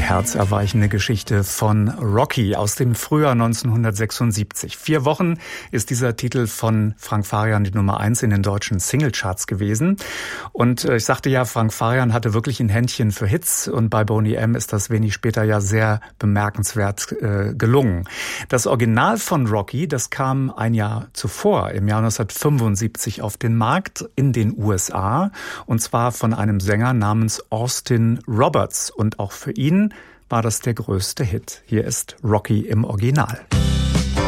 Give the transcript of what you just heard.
herzerweichende Geschichte von Rocky aus dem Frühjahr 1976. 4 Wochen ist dieser Titel von Frank Farian die Nummer 1 in den deutschen Singlecharts gewesen. Und ich sagte ja, Frank Farian hatte wirklich ein Händchen für Hits und bei Boney M. ist das wenig später ja sehr bemerkenswert gelungen. Das Original von Rocky, das kam ein Jahr zuvor, im Jahr 1975 auf den Markt in den USA und zwar von einem Sänger namens Austin Roberts und auch für ihn war das der größte Hit. Hier ist Rocky im Original.